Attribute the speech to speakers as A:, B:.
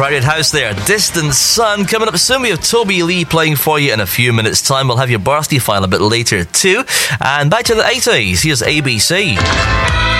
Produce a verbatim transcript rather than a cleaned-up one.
A: Crowded House there. Distant Sun. Coming up soon, we have Toby Lee playing for you in a few minutes' time. We'll have your Varsity File a bit later too. And back to the eighties. Here's A B C.